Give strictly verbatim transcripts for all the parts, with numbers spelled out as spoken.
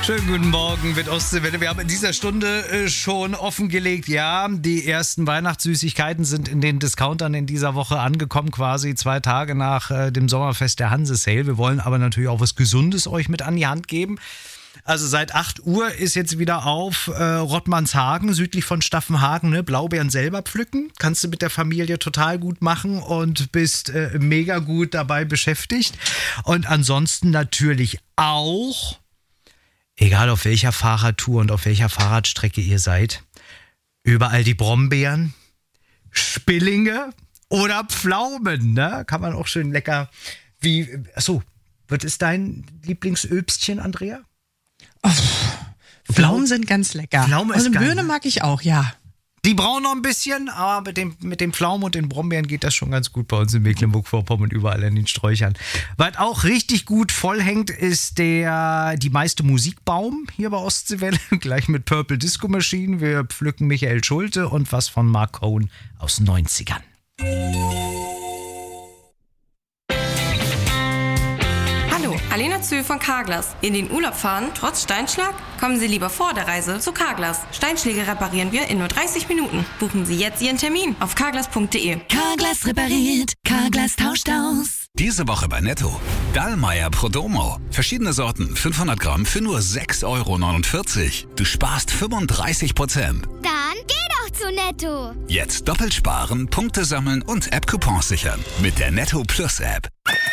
Schönen guten Morgen mit Ostseewelle. Wir haben in dieser Stunde schon offengelegt, ja, die ersten Weihnachtssüßigkeiten sind in den Discountern in dieser Woche angekommen, quasi zwei Tage nach äh, dem Sommerfest der Hanse-Sale. Wir wollen aber natürlich auch was Gesundes euch mit an die Hand geben. Also seit acht Uhr ist jetzt wieder auf äh, Rottmannshagen, südlich von Staffenhagen, ne? Blaubeeren selber pflücken. Kannst du mit der Familie total gut machen und bist äh, mega gut dabei beschäftigt. Und ansonsten natürlich auch, egal auf welcher Fahrradtour und auf welcher Fahrradstrecke ihr seid, überall die Brombeeren, Spillinge oder Pflaumen, ne? Kann man auch schön lecker, wie, achso, was ist dein Lieblingsöbstchen, Andrea? Oh, Pflaumen sind ganz lecker. Pflaume ist und geil. Birne mag ich auch, ja. Die brauchen noch ein bisschen, aber mit dem, mit dem Pflaumen und den Brombeeren geht das schon ganz gut bei uns in Mecklenburg-Vorpommern, überall an den Sträuchern. Was auch richtig gut vollhängt, ist der die meiste Musikbaum hier bei Ostseewelle, gleich mit Purple Disco Machine. Wir pflücken Michael Schulte und was von Mark Cohn aus den neunzigern. Alena Zühl von Carglass. In den Urlaub fahren, trotz Steinschlag? Kommen Sie lieber vor der Reise zu Carglass. Steinschläge reparieren wir in nur dreißig Minuten. Buchen Sie jetzt Ihren Termin auf carglass punkt de. Carglass repariert, Carglass tauscht aus. Diese Woche bei Netto. Dallmayr Prodomo. Verschiedene Sorten, fünfhundert Gramm für nur sechs Euro neunundvierzig. Du sparst fünfunddreißig Prozent. Dann geh doch zu Netto. Jetzt doppelt sparen, Punkte sammeln und App-Coupons sichern. Mit der Netto Plus App.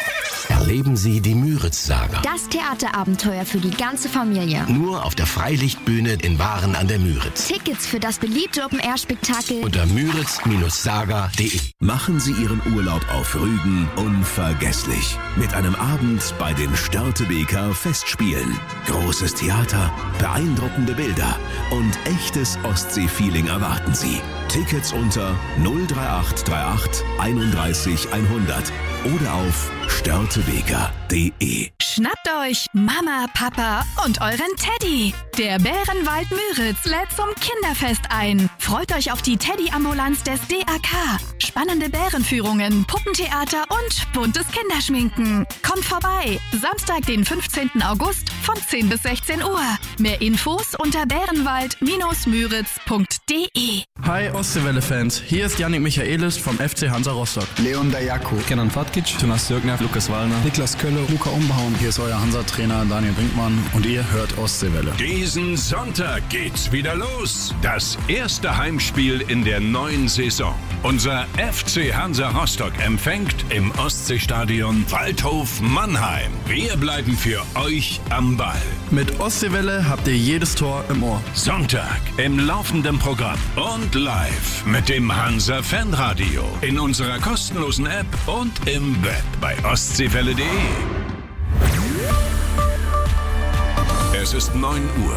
Erleben Sie die Müritz-Saga. Das Theaterabenteuer für die ganze Familie. Nur auf der Freilichtbühne in Waren an der Müritz. Tickets für das beliebte Open-Air-Spektakel unter müritz saga punkt de. Machen Sie Ihren Urlaub auf Rügen unvergesslich. Mit einem Abend bei den Störtebeker Festspielen. Großes Theater, beeindruckende Bilder und echtes Ostsee-Feeling erwarten Sie. Tickets unter null drei acht drei acht einunddreißig hundert oder auf störtebeker punkt de. Schnappt euch Mama, Papa und euren Teddy. Der Bärenwald Müritz lädt zum Kinderfest ein. Freut euch auf die Teddy-Ambulanz des D A K. Spannende Bärenführungen, Puppentheater und buntes Kinderschminken. Kommt vorbei. Samstag, den fünfzehnten August von zehn bis sechzehn Uhr. Mehr Infos unter bärenwald müritz punkt de. Hi Ostseewelle-Fans, hier ist Yannick Michaelis vom F C Hansa Rostock. Leon Dayako, Kenan Fatkic, Jonas Dürkner, Lukas Wallner, Niklas Kölle, Luca Umbauen. Hier ist euer Hansa-Trainer Daniel Brinkmann und ihr hört Ostseewelle. Diesen Sonntag geht's wieder los. Das erste Heimspiel in der neuen Saison. Unser F C Hansa Rostock empfängt im Ostseestadion Waldhof Mannheim. Wir bleiben für euch am Ball. Mit Ostseewelle habt ihr jedes Tor im Ohr. Sonntag im laufenden Programm und live mit dem Hansa Fanradio in unserer kostenlosen App und im Web bei ostseewelle punkt de. Es ist neun Uhr.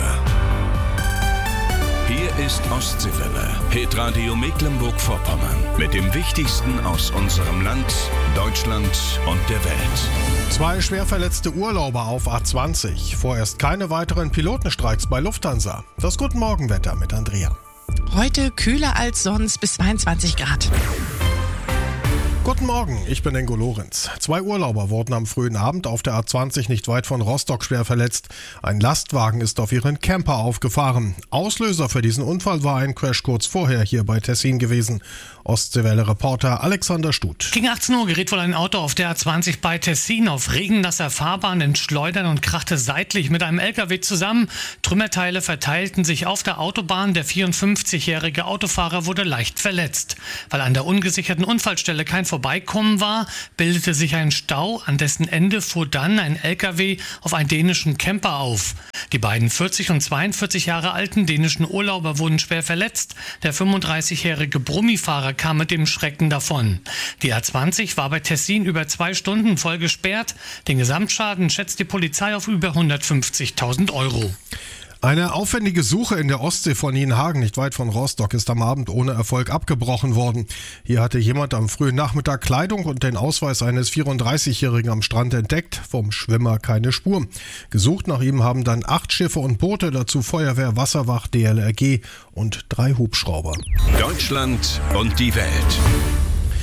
Hier ist Ostseewelle, Hitradio Mecklenburg-Vorpommern mit dem Wichtigsten aus unserem Land, Deutschland und der Welt. Zwei schwerverletzte Urlauber auf A zwanzig. Vorerst keine weiteren Pilotenstreiks bei Lufthansa. Das Guten Morgenwetter mit Andrea. Heute kühler als sonst bis zweiundzwanzig Grad. Guten Morgen, ich bin Ingo Lorenz. Zwei Urlauber wurden am frühen Abend auf der A zwanzig nicht weit von Rostock schwer verletzt. Ein Lastwagen ist auf ihren Camper aufgefahren. Auslöser für diesen Unfall war ein Crash kurz vorher hier bei Tessin gewesen. Ostseewelle-Reporter Alexander Stut. Gegen achtzehn Uhr geriet wohl ein Auto auf der A zwanzig bei Tessin auf regennasser Fahrbahn ins Schleudern und krachte seitlich mit einem L K W zusammen. Trümmerteile verteilten sich auf der Autobahn. Der vierundfünfzigjährige Autofahrer wurde leicht verletzt. Weil an der ungesicherten Unfallstelle kein Vorbeikommen war, bildete sich ein Stau, an dessen Ende fuhr dann ein L K W auf einen dänischen Camper auf. Die beiden vierzig und zweiundvierzig Jahre alten dänischen Urlauber wurden schwer verletzt. Der fünfunddreißigjährige Brummifahrer kam mit dem Schrecken davon. Die A zwanzig war bei Tessin über zwei Stunden voll gesperrt. Den Gesamtschaden schätzt die Polizei auf über hundertfünfzigtausend Euro. Eine aufwendige Suche in der Ostsee von Nienhagen, nicht weit von Rostock, ist am Abend ohne Erfolg abgebrochen worden. Hier hatte jemand am frühen Nachmittag Kleidung und den Ausweis eines vierunddreißigjährigen am Strand entdeckt, vom Schwimmer keine Spur. Gesucht nach ihm haben dann acht Schiffe und Boote, dazu Feuerwehr, Wasserwacht, D L R G und drei Hubschrauber. Deutschland und die Welt.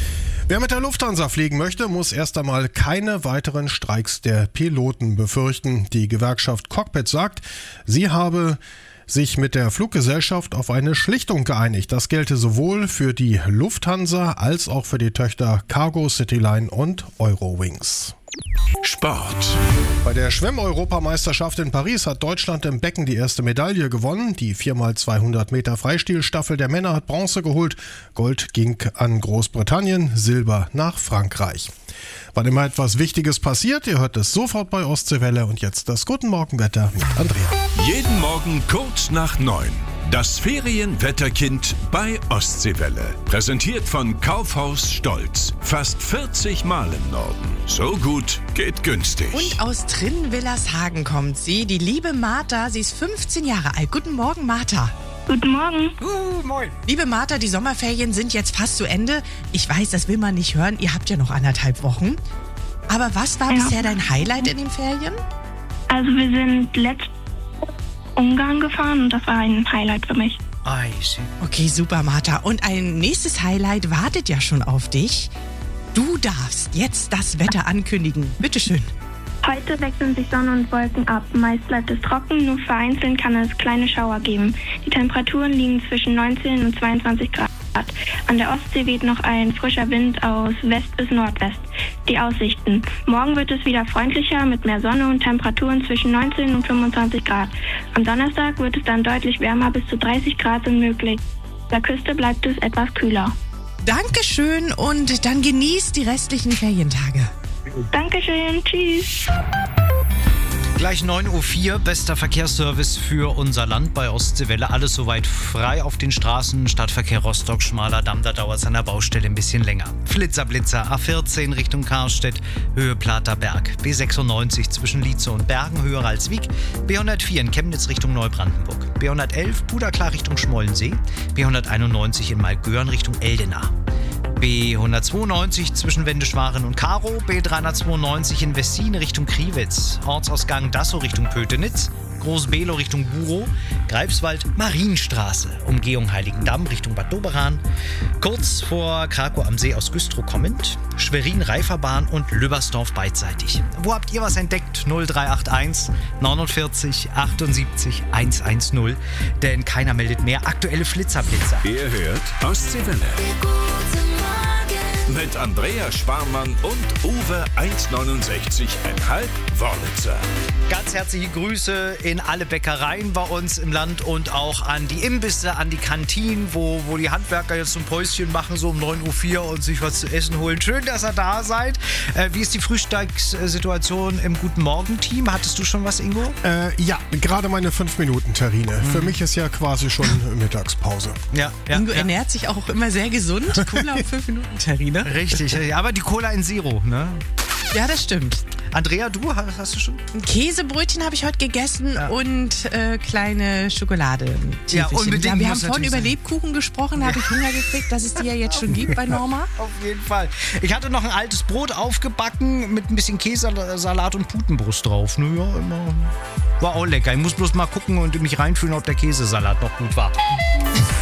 Wer mit der Lufthansa fliegen möchte, muss erst einmal keine weiteren Streiks der Piloten befürchten. Die Gewerkschaft Cockpit sagt, sie habe sich mit der Fluggesellschaft auf eine Schlichtung geeinigt. Das gelte sowohl für die Lufthansa als auch für die Töchter Cargo, Cityline und Eurowings. Sport. Bei der Schwimm-Europameisterschaft in Paris hat Deutschland im Becken die erste Medaille gewonnen. Die vier mal zweihundert Meter Freistilstaffel der Männer hat Bronze geholt. Gold ging an Großbritannien, Silber nach Frankreich. Wann immer etwas Wichtiges passiert, ihr hört es sofort bei Ostseewelle. Und jetzt das Guten Morgenwetter mit Andrea. Jeden Morgen kurz nach neun. Das Ferienwetterkind bei Ostseewelle. Präsentiert von Kaufhaus Stolz. Fast vierzig Mal im Norden. So gut geht günstig. Und aus Trinnwillershagen kommt sie, die liebe Martha. Sie ist fünfzehn Jahre alt. Guten Morgen, Martha. Guten Morgen. Uh, moin. Liebe Martha, die Sommerferien sind jetzt fast zu Ende. Ich weiß, das will man nicht hören. Ihr habt ja noch anderthalb Wochen. Aber was war ja. bisher dein Highlight in den Ferien? Also wir sind letzt Ungarn gefahren und das war ein Highlight für mich. Okay, super, Martha. Und ein nächstes Highlight wartet ja schon auf dich. Du darfst jetzt das Wetter ankündigen. Bitteschön. Heute wechseln sich Sonne und Wolken ab. Meist bleibt es trocken, nur vereinzelt kann es kleine Schauer geben. Die Temperaturen liegen zwischen neunzehn und zweiundzwanzig Grad. An der Ostsee weht noch ein frischer Wind aus West bis Nordwest. Die Aussichten. Morgen wird es wieder freundlicher mit mehr Sonne und Temperaturen zwischen neunzehn und fünfundzwanzig Grad. Am Donnerstag wird es dann deutlich wärmer, bis zu dreißig Grad sind möglich. An der Küste bleibt es etwas kühler. Dankeschön und dann genießt die restlichen Ferientage. Dankeschön, tschüss. Gleich neun Uhr vier, bester Verkehrsservice für unser Land bei Ostseewelle. Alles soweit frei auf den Straßen. Stadtverkehr Rostock, schmaler Damm, da dauert es an der Baustelle ein bisschen länger. Flitzer, Blitzer, A vierzehn Richtung Karstedt, Höhe Platerberg. B sechsundneunzig zwischen Lietze und Bergen, Höhe Ralswiek. B hundertvier in Chemnitz Richtung Neubrandenburg. B hundertelf Puderklar Richtung Schmollensee. B hunderteinundneunzig in Malgören Richtung Eldenau. B hundertzweiundneunzig zwischen Wendeschwaren und Karo, B dreihundertzweiundneunzig in Wessin Richtung Kriwitz, Ortsausgang Dassow Richtung Pötenitz, Groß-Below Richtung Burow, Greifswald Marienstraße, Umgehung Heiligendamm Richtung Bad Doberan, kurz vor Krakow am See aus Güstrow kommend, Schwerin Reiferbahn und Lübbersdorf beidseitig. Wo habt ihr was entdeckt? null drei acht eins neunundvierzig achtundsiebzig hundertzehn, denn keiner meldet mehr aktuelle Flitzerblitzer. Ihr hört Ostseewelle. Mit Andrea Sparmann und Uwe eins neunundsechzig Komma fünf Wörlitzer. Ganz herzliche Grüße in alle Bäckereien bei uns im Land und auch an die Imbisse, an die Kantinen, wo, wo die Handwerker jetzt ein Päuschen machen, so um neun Uhr vier und sich was zu essen holen. Schön, dass ihr da seid. Äh, wie ist die Frühstückssituation im Guten Morgen-Team? Hattest du schon was, Ingo? Äh, ja, gerade meine fünf Minuten Terrine. Mhm. Für mich ist ja quasi schon Mittagspause. Ja, ja, Ingo ja. ernährt sich auch immer sehr gesund. Cola und fünf Minuten Terrine. Richtig, aber die Cola in Zero, ne? Ja, das stimmt. Andrea, du hast du schon? Ein Käsebrötchen habe ich heute gegessen ja. und äh, kleine Schokolade. Ja, unbedingt. Ja, wir haben vorhin über Lebkuchen gesprochen, da ja. habe ich Hunger gekriegt, dass es die ja jetzt schon gibt bei Norma. Auf jeden Fall. Ich hatte noch ein altes Brot aufgebacken mit ein bisschen Käsesalat und Putenbrust drauf. Naja, immer. War auch lecker. Ich muss bloß mal gucken und mich reinfühlen, ob der Käsesalat noch gut war.